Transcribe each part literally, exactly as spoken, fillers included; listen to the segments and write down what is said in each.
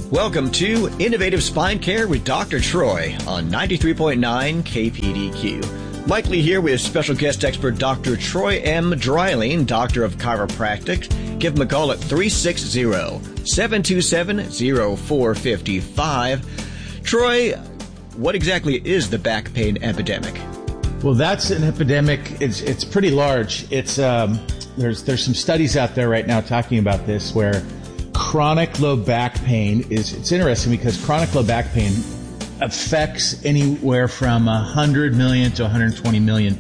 Welcome to Innovative Spine Care with Doctor Troy on ninety-three point nine K P D Q. Mike Lee here with special guest expert Doctor Troy M. Dreiling, Doctor of Chiropractic. Give him a call at three six zero, seven two seven, zero four five five. Troy, what exactly is the back pain epidemic? Well, that's an epidemic. It's it's pretty large. It's um, there's there's some studies out there right now talking about this where chronic low back pain is, it's interesting because chronic low back pain affects anywhere from one hundred million to one hundred twenty million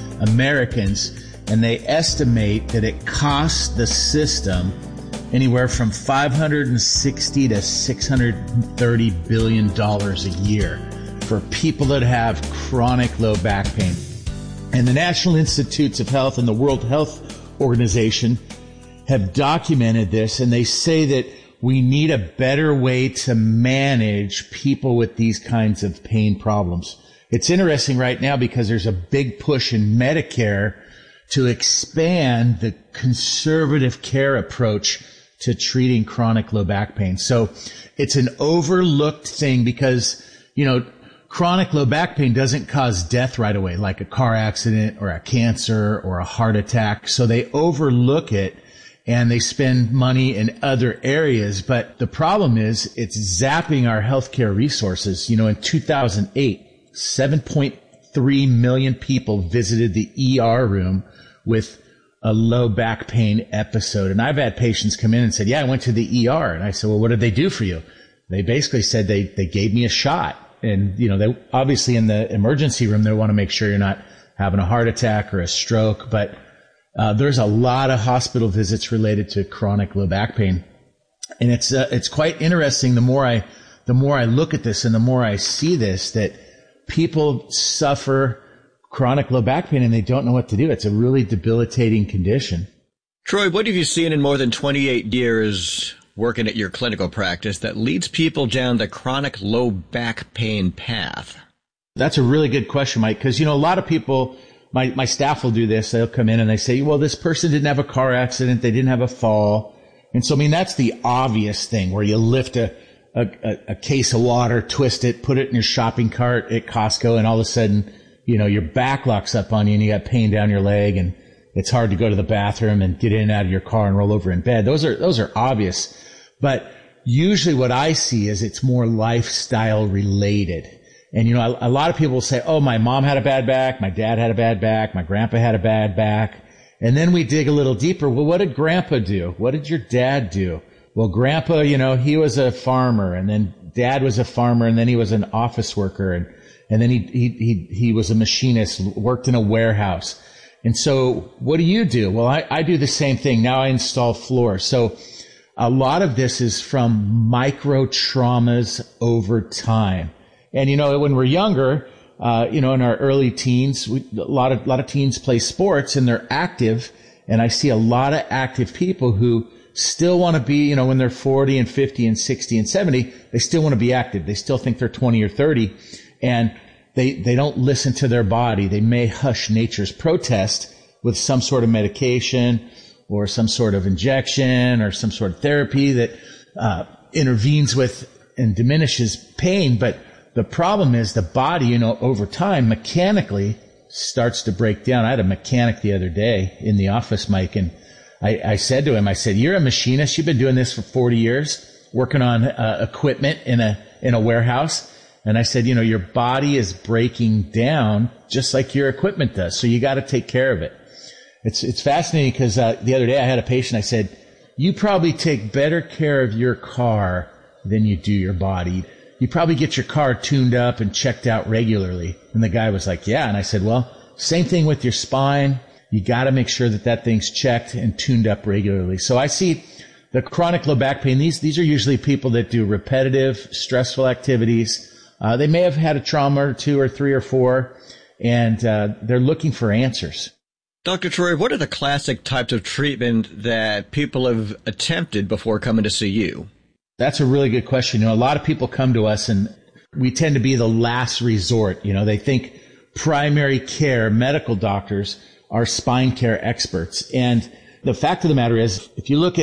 Americans, and they estimate that it costs the system anywhere from five hundred sixty to six hundred thirty billion dollars a year for people that have chronic low back pain. And the National Institutes of Health and the World Health Organization have documented this, and they say that we need a better way to manage people with these kinds of pain problems. It's interesting right now because there's a big push in Medicare to expand the conservative care approach to treating chronic low back pain. So it's an overlooked thing because, you know, chronic low back pain doesn't cause death right away, like a car accident or a cancer or a heart attack. So they overlook it and they spend money in other areas. But the problem is it's zapping our healthcare resources. You know, in two thousand eight, seven point three million people visited the E R room with a low back pain episode. And I've had patients come in and said, yeah, I went to the E R. And I said, well, what did they do for you? They basically said they, they gave me a shot. And, you know, they obviously in the emergency room, they want to make sure you're not having a heart attack or a stroke. But uh, there's a lot of hospital visits related to chronic low back pain. And it's, uh, it's quite interesting. The more I, the more I look at this and the more I see this, that people suffer chronic low back pain and they don't know what to do. It's a really debilitating condition. Troy, what have you seen in more than twenty-eight years working at your clinical practice that leads people down the chronic low back pain path? That's a really good question, Mike, because, you know, a lot of people, my, my staff will do this. They'll come in and they say, well, this person didn't have a car accident. They didn't have a fall. And so, I mean, that's the obvious thing where you lift a, a, a case of water, twist it, put it in your shopping cart at Costco, and all of a sudden, you know, your back locks up on you and you got pain down your leg and it's hard to go to the bathroom and get in and out of your car and roll over in bed. Those are, those are obvious. But usually what I see is it's more lifestyle related. And, you know, a, a lot of people will say, oh, my mom had a bad back. My dad had a bad back. My grandpa had a bad back. And then we dig a little deeper. Well, what did grandpa do? What did your dad do? Well, grandpa, you know, he was a farmer, and then dad was a farmer, and then he was an office worker. And, and then he, he, he, he was a machinist, worked in a warehouse. And so what do you do? Well, I, I do the same thing. Now I install floors. So a lot of this is from micro traumas over time. And, you know, when we're younger, uh, you know, in our early teens, we, a lot of, a lot of teens play sports and they're active. And I see a lot of active people who still want to be, you know, when they're forty and fifty and sixty and seventy, they still want to be active. They still think they're twenty or thirty, and they, they don't listen to their body. They may hush nature's protest with some sort of medication or some sort of injection or some sort of therapy that uh, intervenes with and diminishes pain. But the problem is the body, you know, over time mechanically starts to break down. I had a mechanic the other day in the office, Mike, and I, I said to him, I said, you're a machinist. You've been doing this for forty years, working on uh, equipment in a in a warehouse. And I said, you know, your body is breaking down just like your equipment does. So you got to take care of it. It's it's fascinating because uh, the other day I had a patient. I said, you probably take better care of your car than you do your body. You probably get your car tuned up and checked out regularly. And the guy was like, yeah. And I said, well, same thing with your spine. You got to make sure that that thing's checked and tuned up regularly. So I see the chronic low back pain. These these are usually people that do repetitive, stressful activities. Uh, they may have had a trauma or two or three or four, and uh, they're looking for answers. Doctor Troy, what are the classic types of treatment that people have attempted before coming to see you? That's a really good question. You know, a lot of people come to us and we tend to be the last resort. You know, they think primary care medical doctors are spine care experts. And the fact of the matter is, if you look at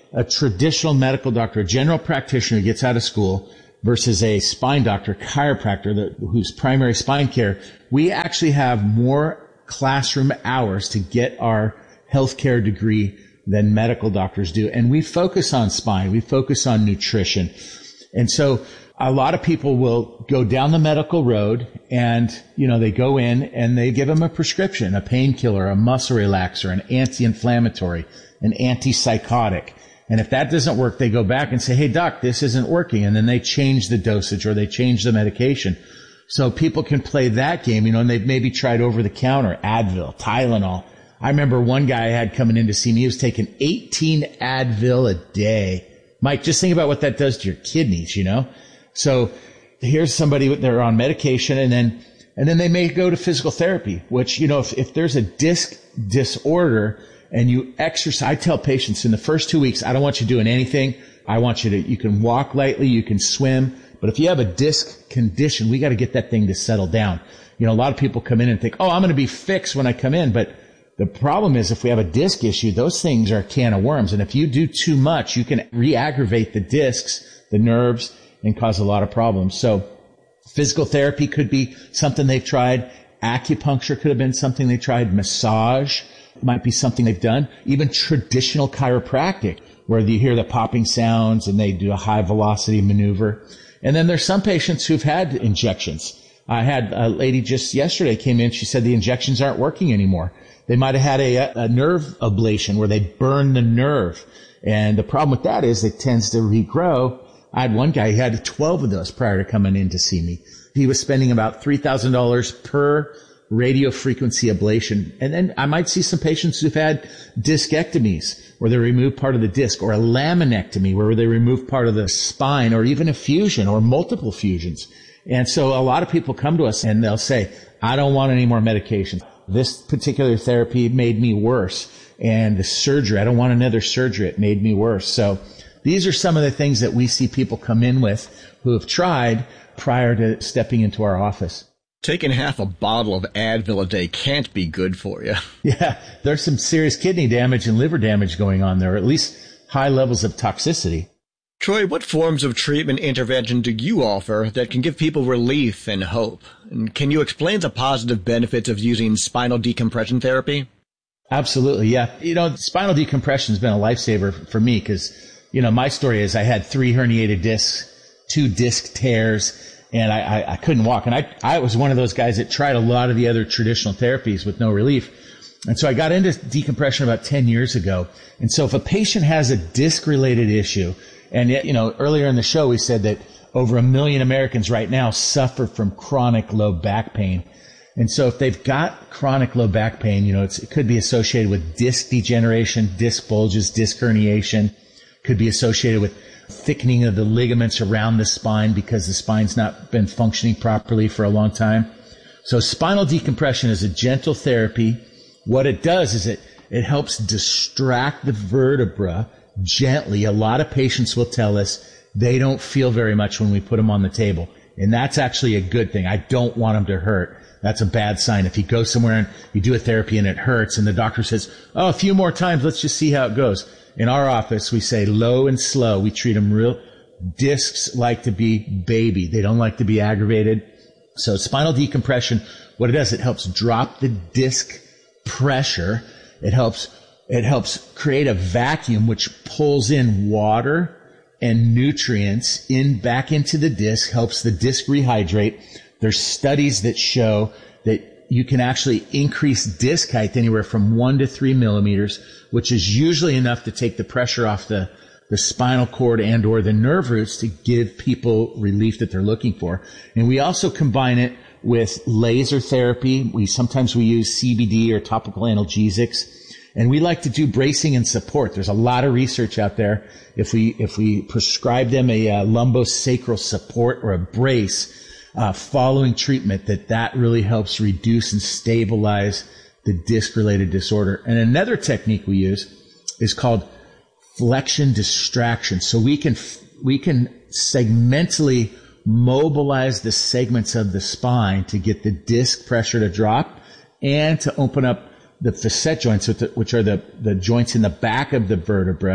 a traditional medical doctor, a general practitioner who gets out of school versus a spine doctor, chiropractor, that, whose primary spine care, we actually have more classroom hours to get our healthcare degree than medical doctors do. And we focus on spine. We focus on nutrition. And so a lot of people will go down the medical road and, you know, they go in and they give them a prescription, a painkiller, a muscle relaxer, an anti-inflammatory, an antipsychotic. And if that doesn't work, they go back and say, hey, doc, this isn't working. And then they change the dosage or they change the medication. So people can play that game, you know, and they've maybe tried over the counter, Advil, Tylenol. I remember one guy I had coming in to see me, he was taking eighteen Advil a day. Mike, just think about what that does to your kidneys, you know? So here's somebody, they're on medication, and then, and then they may go to physical therapy, which, you know, if, if there's a disc disorder and you exercise, I tell patients in the first two weeks, I don't want you doing anything. I want you to, you can walk lightly, you can swim. But if you have a disc condition, we got to get that thing to settle down. You know, a lot of people come in and think, oh, I'm going to be fixed when I come in. But the problem is if we have a disc issue, those things are a can of worms. And if you do too much, you can re-aggravate the discs, the nerves, and cause a lot of problems. So physical therapy could be something they've tried. Acupuncture could have been something they tried. Massage might be something they've done. Even traditional chiropractic, where you hear the popping sounds and they do a high velocity maneuver. And then there's some patients who've had injections. I had a lady just yesterday came in. She said the injections aren't working anymore. They might have had a, a nerve ablation where they burn the nerve. And the problem with that is it tends to regrow. I had one guy, he had twelve of those prior to coming in to see me. He was spending about three thousand dollars per radio frequency ablation. And then I might see some patients who've had discectomies where they remove part of the disc, or a laminectomy where they remove part of the spine, or even a fusion or multiple fusions. And so a lot of people come to us and they'll say, I don't want any more medications. This particular therapy made me worse. And the surgery, I don't want another surgery. It made me worse. So these are some of the things that we see people come in with who have tried prior to stepping into our office. Taking half a bottle of Advil a day can't be good for you. Yeah, there's some serious kidney damage and liver damage going on there, or at least high levels of toxicity. Troy, what forms of treatment intervention do you offer that can give people relief and hope? And can you explain the positive benefits of using spinal decompression therapy? Absolutely, yeah. You know, spinal decompression has been a lifesaver for me because, you know, my story is I had three herniated discs, two disc tears, and I, I, I couldn't walk. And I, I was one of those guys that tried a lot of the other traditional therapies with no relief. And so I got into decompression about ten years ago. And so if a patient has a disc-related issue, and yet, you know, earlier in the show we said that over a million Americans right now suffer from chronic low back pain. And so if they've got chronic low back pain, you know, it's, it could be associated with disc degeneration, disc bulges, disc herniation, could be associated with thickening of the ligaments around the spine because the spine's not been functioning properly for a long time. So spinal decompression is a gentle therapy. What it does is it, it helps distract the vertebra gently. A lot of patients will tell us they don't feel very much when we put them on the table. And that's actually a good thing. I don't want them to hurt. That's a bad sign. If you go somewhere and you do a therapy and it hurts and the doctor says, oh, a few more times, let's just see how it goes. In our office, we say low and slow. We treat them real. Discs like to be baby. They don't like to be aggravated. So spinal decompression, what it does, it helps drop the disc pressure. It helps, it helps create a vacuum which pulls in water and nutrients in back into the disc, helps the disc rehydrate. There's studies that show that you can actually increase disc height anywhere from one to three millimeters, which is usually enough to take the pressure off the, the spinal cord and or the nerve roots to give people relief that they're looking for. And we also combine it with laser therapy. We sometimes we use C B D or topical analgesics. And we like to do bracing and support. There's a lot of research out there. If we, if we prescribe them a uh, lumbosacral support or a brace, uh, following treatment, that that really helps reduce and stabilize the disc-related disorder. And another technique we use is called flexion distraction. So we can, we can segmentally mobilize the segments of the spine to get the disc pressure to drop and to open up the facet joints, which are the, the joints in the back of the vertebra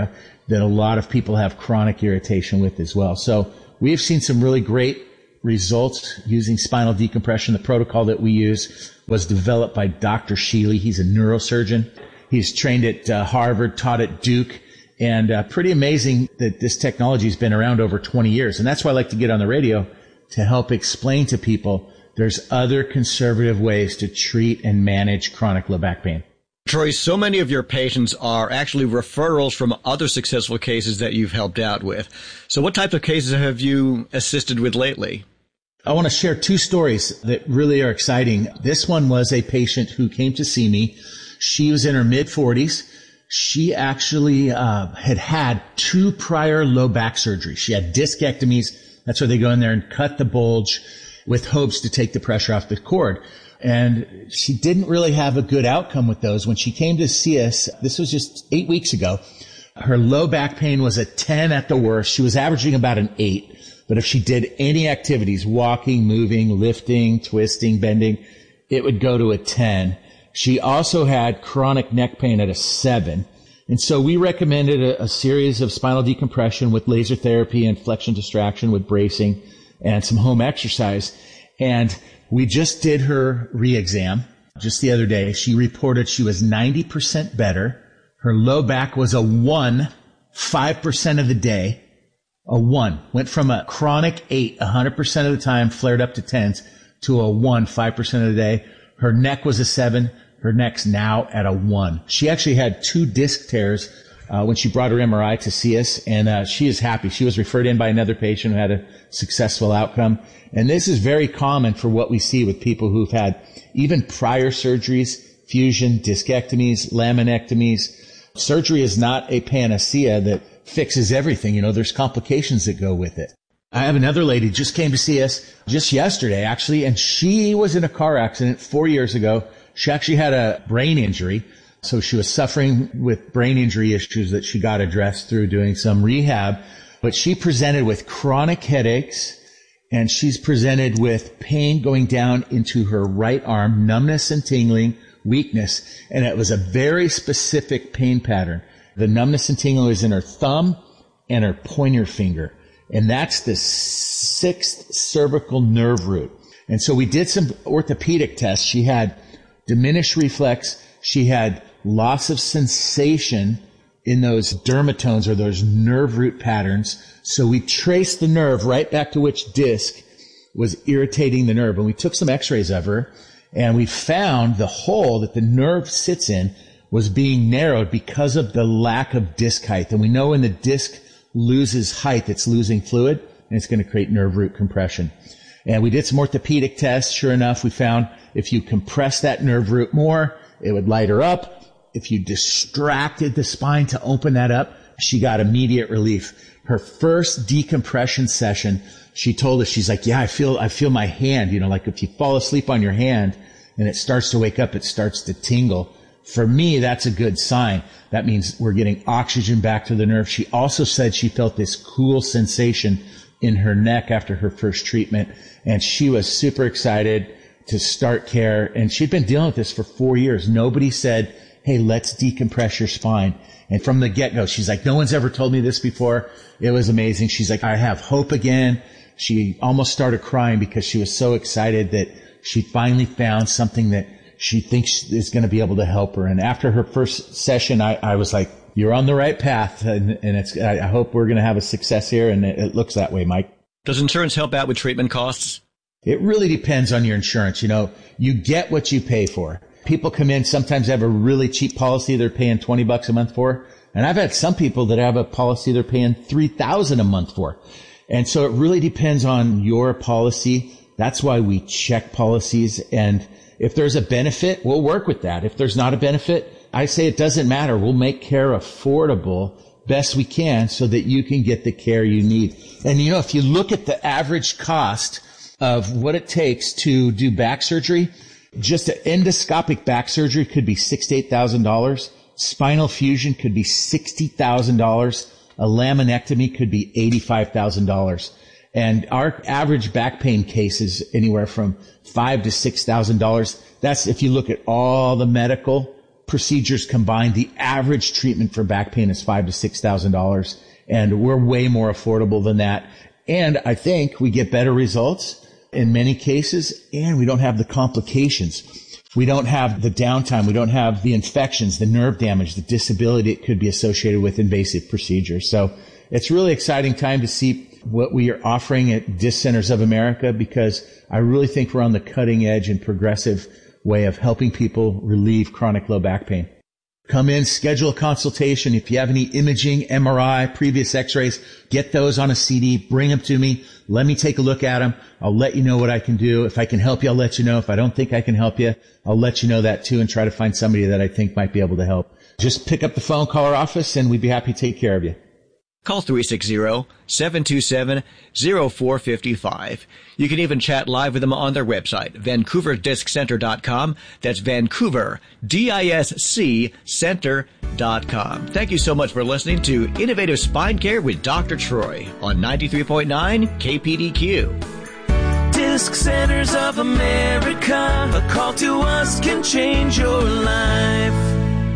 that a lot of people have chronic irritation with as well. So we have seen some really great results using spinal decompression. The protocol that we use was developed by Doctor Sheely. He's a neurosurgeon. He's trained at uh, Harvard, taught at Duke, and uh, pretty amazing that this technology has been around over twenty years. And that's why I like to get on the radio to help explain to people there's other conservative ways to treat and manage chronic low back pain. Troy, so many of your patients are actually referrals from other successful cases that you've helped out with. So what types of cases have you assisted with lately? I want to share two stories that really are exciting. This one was a patient who came to see me. She was in her mid forties. She actually uh, had had two prior low back surgeries. She had discectomies. That's where they go in there and cut the bulge with hopes to take the pressure off the cord. And she didn't really have a good outcome with those. When she came to see us, this was just eight weeks ago, her low back pain was a ten at the worst. She was averaging about an eight. But if she did any activities, walking, moving, lifting, twisting, bending, it would go to a ten. She also had chronic neck pain at a seven. And so we recommended a, a series of spinal decompression with laser therapy and flexion distraction with bracing and some home exercise. And we just did her re-exam just the other day. She reported she was ninety percent better. Her low back was a one, five percent of the day. A one. Went from a chronic eight, one hundred percent of the time, flared up to tens, to a one, five percent of the day. Her neck was a seven. Her neck's now at a one. She actually had two disc tears uh, when she brought her M R I to see us, and uh, she is happy. She was referred in by another patient who had a successful outcome. And this is very common for what we see with people who've had even prior surgeries, fusion, discectomies, laminectomies. Surgery is not a panacea that fixes everything. You know, there's complications that go with it. I have another lady just came to see us just yesterday, actually, and she was in a car accident four years ago. She actually had a brain injury. So she was suffering with brain injury issues that she got addressed through doing some rehab. But she presented with chronic headaches, and she's presented with pain going down into her right arm, numbness and tingling, weakness. And it was a very specific pain pattern. The numbness and tingling was in her thumb and her pointer finger. And that's the sixth cervical nerve root. And so we did some orthopedic tests. She had diminished reflex. She had loss of sensation in those dermatones or those nerve root patterns. So we traced the nerve right back to which disc was irritating the nerve. And we took some x-rays of her, and we found the hole that the nerve sits in was being narrowed because of the lack of disc height. And we know when the disc loses height, it's losing fluid, and it's going to create nerve root compression. And we did some orthopedic tests. Sure enough, we found if you compress that nerve root more, it would light her up. If you distracted the spine to open that up, she got immediate relief. Her first decompression session, she told us, she's like, yeah, I feel, I feel my hand, you know, like if you fall asleep on your hand and it starts to wake up, it starts to tingle. For me, that's a good sign. That means we're getting oxygen back to the nerve. She also said she felt this cool sensation in her neck after her first treatment, and she was super excited to start care. And she'd been dealing with this for four years. Nobody said, hey, let's decompress your spine. And from the get-go, she's like, no one's ever told me this before. It was amazing. She's like, I have hope again. She almost started crying because she was so excited that she finally found something that she thinks is going to be able to help her. And after her first session, I, I was like, you're on the right path. And, and it's, I hope we're going to have a success here. And it, it looks that way, Mike. Does insurance help out with treatment costs? It really depends on your insurance. You know, you get what you pay for. People come in, sometimes have a really cheap policy they're paying twenty bucks a month for. And I've had some people that have a policy they're paying three thousand a month for. And so it really depends on your policy. That's why we check policies. And if there's a benefit, we'll work with that. If there's not a benefit, I say it doesn't matter. We'll make care affordable best we can so that you can get the care you need. And you know, if you look at the average cost of what it takes to do back surgery, just an endoscopic back surgery could be six thousand to eight thousand dollars. Spinal fusion could be sixty thousand dollars. A laminectomy could be eighty-five thousand dollars. And our average back pain case is anywhere from five thousand to six thousand dollars. That's if you look at all the medical procedures combined, the average treatment for back pain is five to six thousand dollars, and we're way more affordable than that. And I think we get better results in many cases, and we don't have the complications. We don't have the downtime. We don't have the infections, the nerve damage, the disability that could be associated with invasive procedures. So it's really exciting time to see what we are offering at Disc Centers of America, because I really think we're on the cutting edge and progressive way of helping people relieve chronic low back pain. Come in, schedule a consultation. If you have any imaging, M R I, previous x-rays, get those on a C D, bring them to me. Let me take a look at them. I'll let you know what I can do. If I can help you, I'll let you know. If I don't think I can help you, I'll let you know that too, and try to find somebody that I think might be able to help. Just pick up the phone, call our office, and we'd be happy to take care of you. Call three six zero, seven two seven, zero four five five. You can even chat live with them on their website, vancouver disc center dot com. That's Vancouver, D I S C, center dot com. Thank you so much for listening to Innovative Spine Care with Doctor Troy on ninety-three point nine K P D Q. Disc Centers of America. A call to us can change your life.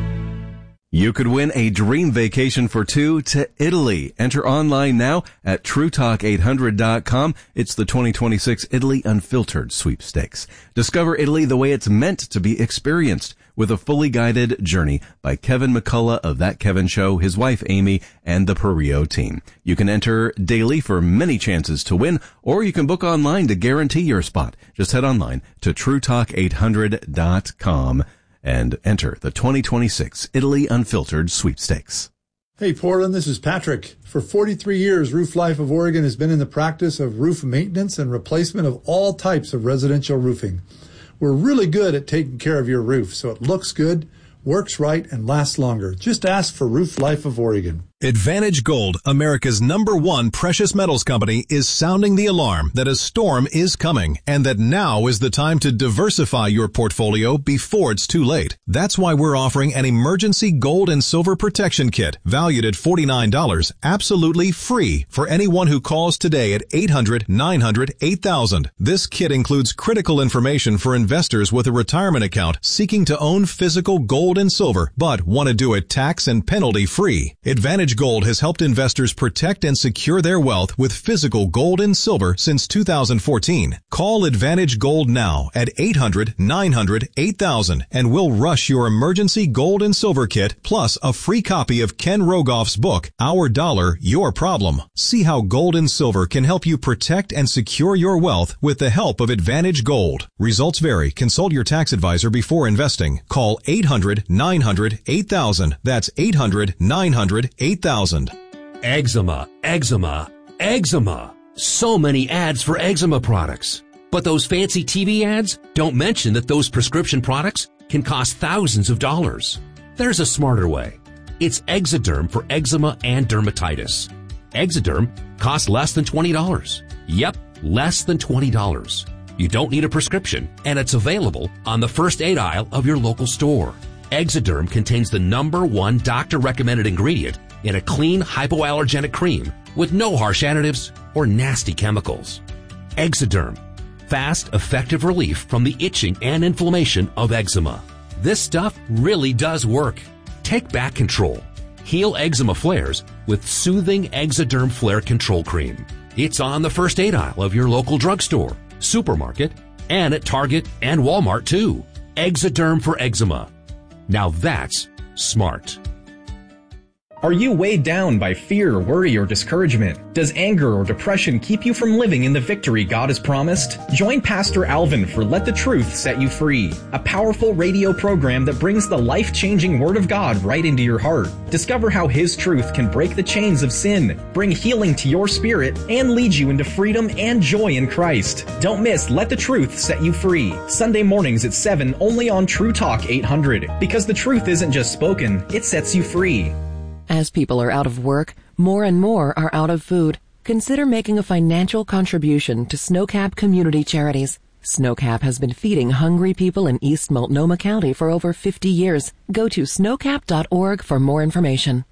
You could win a dream vacation for two to Italy. Enter online now at true talk eight hundred dot com. It's the twenty twenty-six Italy Unfiltered Sweepstakes. Discover Italy the way it's meant to be experienced with a fully guided journey by Kevin McCullough of That Kevin Show, his wife Amy, and the Perio team. You can enter daily for many chances to win, or you can book online to guarantee your spot. Just head online to true talk eight hundred dot com. and enter the twenty twenty-six Italy Unfiltered Sweepstakes. Hey, Portland, this is Patrick. For forty-three years, Roof Life of Oregon has been in the practice of roof maintenance and replacement of all types of residential roofing. We're really good at taking care of your roof, so it looks good, works right, and lasts longer. Just ask for Roof Life of Oregon. Advantage Gold, America's number one precious metals company, is sounding the alarm that a storm is coming and that now is the time to diversify your portfolio before it's too late. That's why we're offering an emergency gold and silver protection kit valued at forty-nine dollars, absolutely free for anyone who calls today at eight hundred, nine hundred, eight thousand. This kit includes critical information for investors with a retirement account seeking to own physical gold and silver, but want to do it tax and penalty free. Advantage Gold has helped investors protect and secure their wealth with physical gold and silver since two thousand fourteen. Call Advantage Gold now at eight hundred, nine hundred, eight thousand and we'll rush your emergency gold and silver kit plus a free copy of Ken Rogoff's book, Our Dollar, Your Problem. See how gold and silver can help you protect and secure your wealth with the help of Advantage Gold. Results vary. Consult your tax advisor before investing. Call eight hundred, nine hundred, eight thousand. That's eight hundred, nine hundred, eight thousand. Eczema, eczema, eczema. So many ads for eczema products. But those fancy T V ads don't mention that those prescription products can cost thousands of dollars. There's a smarter way. It's Exoderm for eczema and dermatitis. Exoderm costs less than twenty dollars. Yep, less than twenty dollars. You don't need a prescription, and it's available on the first aid aisle of your local store. Exoderm contains the number one doctor-recommended ingredient in a clean, hypoallergenic cream with no harsh additives or nasty chemicals. Exoderm. Fast, effective relief from the itching and inflammation of eczema. This stuff really does work. Take back control. Heal eczema flares with soothing Exoderm Flare Control Cream. It's on the first aid aisle of your local drugstore, supermarket, and at Target and Walmart too. Exoderm for eczema. Now that's smart. Are you weighed down by fear, worry, or discouragement? Does anger or depression keep you from living in the victory God has promised? Join Pastor Alvin for Let the Truth Set You Free, a powerful radio program that brings the life-changing Word of God right into your heart. Discover how His truth can break the chains of sin, bring healing to your spirit, and lead you into freedom and joy in Christ. Don't miss Let the Truth Set You Free, Sunday mornings at seven, only on True Talk eight hundred. Because the truth isn't just spoken, it sets you free. As people are out of work, more and more are out of food. Consider making a financial contribution to Snowcap Community Charities. Snowcap has been feeding hungry people in East Multnomah County for over fifty years. Go to snowcap dot org for more information.